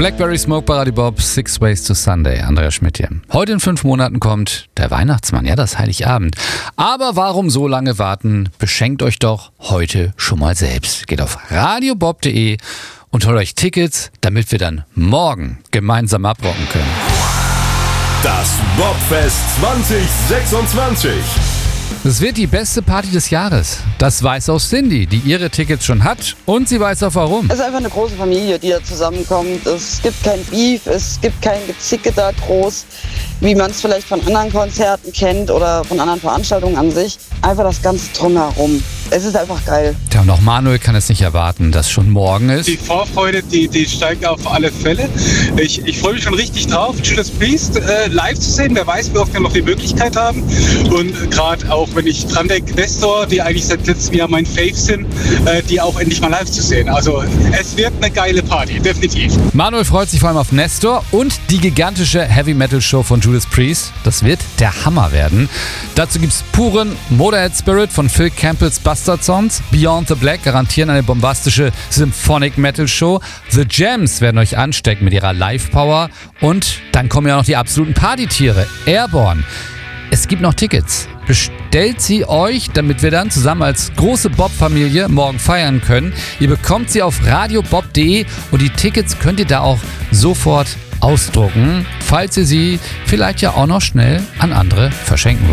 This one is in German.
Blackberry Smoke bei Radio Bob, Six Ways to Sunday. Andreas Schmidt hier. Heute in 5 Monaten kommt der Weihnachtsmann, ja, das Heiligabend. Aber warum so lange warten? Beschenkt euch doch heute schon mal selbst. Geht auf radiobob.de und holt euch Tickets, damit wir dann morgen gemeinsam abrocken können. Das Bobfest 2026. Es wird die beste Party des Jahres. Das weiß auch Cindy, die ihre Tickets schon hat, und sie weiß auch warum. Es ist einfach eine große Familie, die da zusammenkommt. Es gibt kein Beef, es gibt kein Gezicke da groß, wie man es vielleicht von anderen Konzerten kennt oder von anderen Veranstaltungen an sich. Einfach das Ganze drumherum. Es ist einfach geil. Tja, und auch Manuel kann es nicht erwarten, dass schon morgen ist. Die Vorfreude, die steigt auf alle Fälle. Ich freue mich schon richtig drauf, Judas Priest live zu sehen. Wer weiß, wie oft wir noch die Möglichkeit haben. Und gerade auch, wenn ich dran denke, Nestor, die eigentlich seit letztem Jahr mein Fave sind, die auch endlich mal live zu sehen. Also es wird eine geile Party, definitiv. Manuel freut sich vor allem auf Nestor und die gigantische Heavy-Metal-Show von Judas Priest. Das wird der Hammer werden. Dazu gibt's puren Motorhead Spirit von Phil Campbells Bastard Songs. Beyond the Black garantieren eine bombastische Symphonic Metal Show. The Gems werden euch anstecken mit ihrer Live-Power. Und dann kommen ja noch die absoluten Partytiere. Airborne. Es gibt noch Tickets. Bestellt sie euch, damit wir dann zusammen als große Bob-Familie morgen feiern können. Ihr bekommt sie auf radiobob.de und die Tickets könnt ihr da auch sofort ausdrucken, falls ihr sie vielleicht ja auch noch schnell an andere verschenken wollt.